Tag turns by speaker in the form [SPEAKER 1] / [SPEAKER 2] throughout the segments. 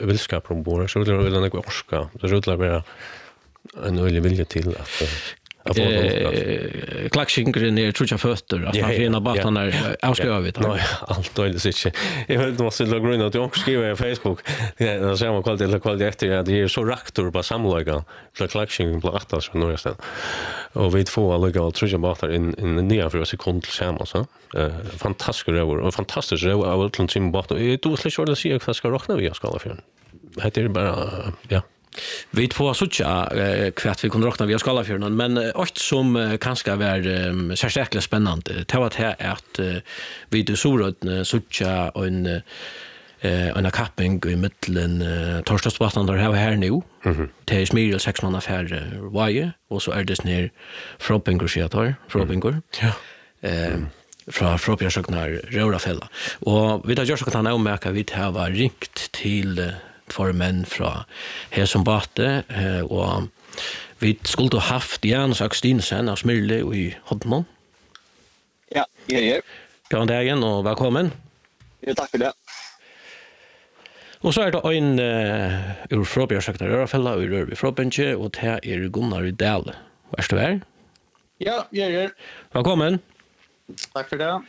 [SPEAKER 1] vilskap ombord, så rullar det något orska. Så rullar bara en ölig vilja till att
[SPEAKER 2] klackskinkeren tror jag fötter att man finner batten där avskrivet.
[SPEAKER 1] Nej, allt dåligt inte. Jag vet inte vad skulle gå in att jag skriver på Facebook. Det ser man kvalitet efter att det är så raktor på samlaga. Så klackskinken på 8 så nu istället. Och vi får alla gå tror jag bara in ner för sekund till samma så. Fantastisk röver och fantastisk röver av Utland som bara du skulle själva se vad ska räkna vi ska för. Det är bara ja.
[SPEAKER 2] Vi får sucha kvart vi kunde räkna via Skallafjörden men allt som kanske var särskilt spännande det var det att vi du såg sucha en kapping i mitten Torsdagsbatan där här nu det är smyrel 6 månader för varje och så är det ner Frobinger
[SPEAKER 1] ja
[SPEAKER 2] från Fropjärsöknar Rörafälla och vi har gjort så att han omärka vi har ringt till för män från här som bate och vi skulle ha haft Jan Saxtinsen av Smyrle i Hodmon.
[SPEAKER 3] Ja, ja.
[SPEAKER 2] God dagen och välkommen.
[SPEAKER 3] Ja, tack för det.
[SPEAKER 2] Och så är det en ur Fropjärsöknar Rörafälla och ur Fropjärsöknar och här är Gunnar Rydell. Vart du är?
[SPEAKER 3] Ja, ja.
[SPEAKER 2] Välkommen.
[SPEAKER 3] Tack för det.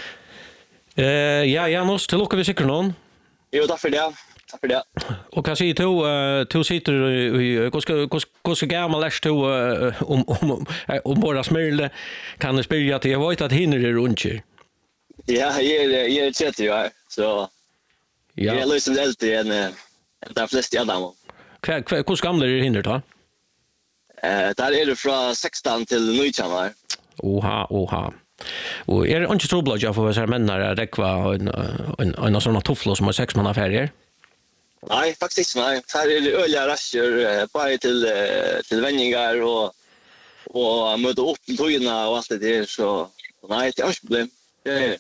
[SPEAKER 2] Ja, Janos, till lucka vi säkert någon.
[SPEAKER 3] Jo, tack för det. Tack för det.
[SPEAKER 2] Och kan säga to sitter i hur gammal är du om våra Smyrle kan du spela att jag vet att hinner det runt.
[SPEAKER 3] Ja, jag är 30 år så
[SPEAKER 2] ja.
[SPEAKER 3] Jag är liksom äldre än de flesta andra.
[SPEAKER 2] Hur gammal är du hinner då?
[SPEAKER 3] Där är det från 16 till 19 år.
[SPEAKER 2] Oha. Och är det inte trubbel jag får så här männar räkva en såna tofflor som har 6 månader färger?
[SPEAKER 3] Nej, faktiskt nej. Här är det öliga rascher bara till vändningar och möta upp till tojerna och allt det där så nej, det är inget problem. Ja.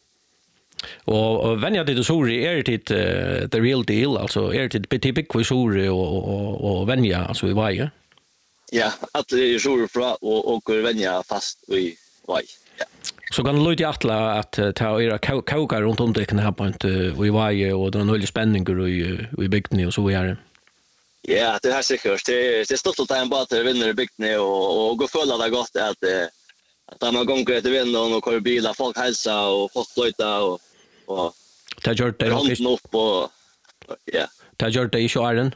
[SPEAKER 2] Och vänja det sori är det the real deal alltså är det typisk sori och vänja alltså i varje.
[SPEAKER 3] Ja, att det är sori bra och vänja fast i varje. Ja.
[SPEAKER 2] Så kan det atla att ta era kokar runt om det kan ha på inte i varje och då noll spänning i bygden och så vidare.
[SPEAKER 3] Ja, det här säkert. Det är stort att ta en båt vinner i bygden och gå fulla det gott att man gånger till vinden och kör bilar, folk hälsa och folk flytta och
[SPEAKER 2] ta gjort det
[SPEAKER 3] upp och ja.
[SPEAKER 2] Ta gjort det i kören.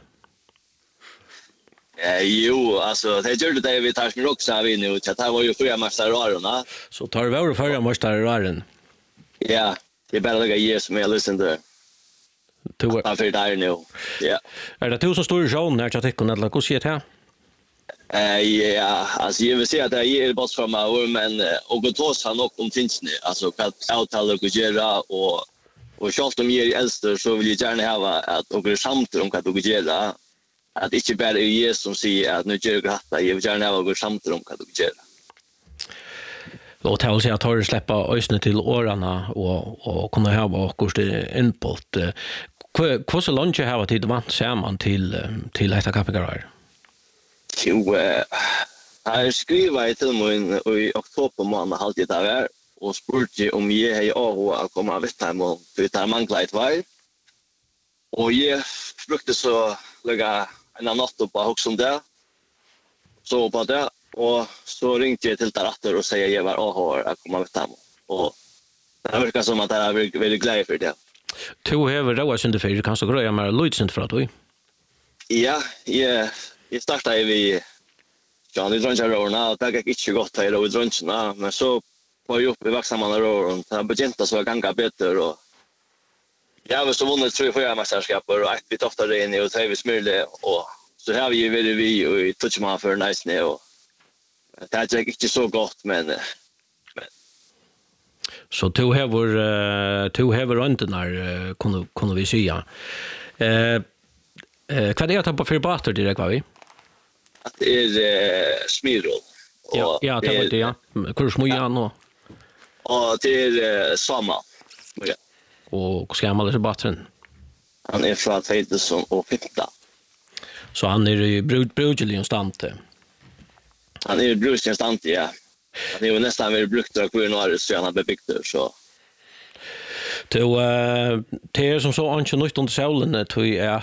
[SPEAKER 3] Jo, alltså det gjorde det vi tar med också vi nu så det var ju förra mästararna.
[SPEAKER 2] Så tar vi över förra mästararen.
[SPEAKER 3] Ja, det är bara några år som jag lyssnar till. Varför där nu? Ja.
[SPEAKER 2] Är det du som står i showen när jag tycker att det ser ut här?
[SPEAKER 3] Ja, alltså jag vill säga att det är bara från mig men och gå tås han också om tingsne. Alltså att avtala och göra och självt om jag är äldre så vill jag gärna ha att och samtal om vad du gör. Att inte bara är Jesus som säger att nu gör jag detta. Jag vill gärna ha något samtal om vad du gör.
[SPEAKER 2] Och till att ta släppa ösnen till årarna och kunna ha bakåt input. Vad så långt jag har tid vant samman till detta kapitaler?
[SPEAKER 3] Jo, jag skriver till mig i oktober månad halvtid där och spurte om jag har att komma vet hem och det manglar ett var. Och jag brukte så lägga en natt på också om det. Så på det och så ringde jag till Taratter och säger jag var att komma vet hem och det verkar som att jag är väldigt glad för det.
[SPEAKER 2] Du har råat synd för kan så gröja mer lutsen för att du.
[SPEAKER 3] Ja, jag startade vi John i Druncherorna och det gick inte gott här i Druncherna men så var jag uppe i Vaxamanaror och det begynte så ganga bättre och jag var så vunnit 3-4 mästerskaper och ett bit oftare in i och tre vi Smyrle och så har vi ju vi i Touchman för nice nu och det gick inte så gott men
[SPEAKER 2] så du har runt när kunde vi säga. Vad är det på för batter direkt var vi?
[SPEAKER 3] Att det är Smyrol.
[SPEAKER 2] Ja, det var det ja. Kurs Mojan och
[SPEAKER 3] det är samma. Ja.
[SPEAKER 2] Och hur ska man läsa batteren?
[SPEAKER 3] Han är från 2015.
[SPEAKER 2] Så han är ju brudgelig instant.
[SPEAKER 3] Han är ju brudgelig instant, ja. Han är ju nästan väl brukt av kvinnor så han har bebyggt det så.
[SPEAKER 2] Det är som så anke nytt under solen att